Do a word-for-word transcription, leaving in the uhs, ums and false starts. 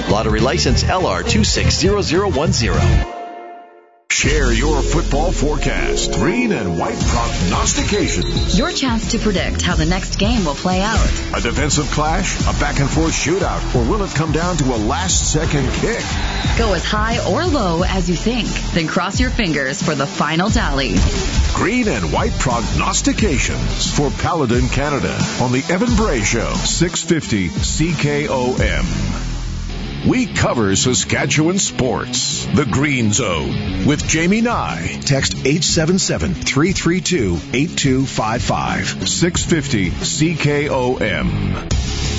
Lottery license L R two six zero zero one zero. Share your football forecast. Green and white prognostications. Your chance to predict how the next game will play out. A defensive clash, a back-and-forth shootout, or will it come down to a last-second kick? Go as high or low as you think, then cross your fingers for the final tally. Green and white prognostications for Paladin Canada on the Evan Bray Show, six fifty C K O M. We cover Saskatchewan sports. The Green Zone with Jamie Nye. Text eight seven seven, three three two, eight two five five. six fifty C K O M.